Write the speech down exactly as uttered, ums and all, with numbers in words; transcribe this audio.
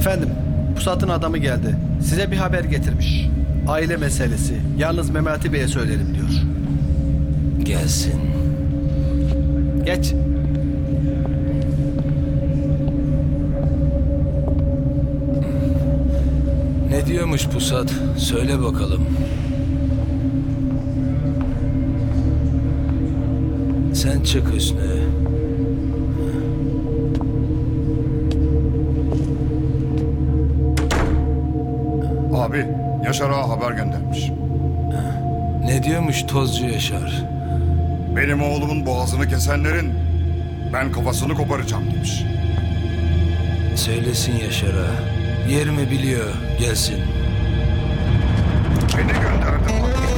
Efendim, Pusat'ın adamı geldi. Size bir haber getirmiş. Aile meselesi. Yalnız Memati Bey'e söylerim diyor. Gelsin. Geç. Ne diyormuş Pusat? Söyle bakalım. Sen çık Hüsnü. Abi, Yaşar Ağa haber göndermiş. Ne diyormuş Tozcu Yaşar? Benim oğlumun boğazını kesenlerin ben kafasını koparacağım demiş. Söylesin Yaşar'a. Yerimi biliyor. Gelsin. Beni gönderdi abi.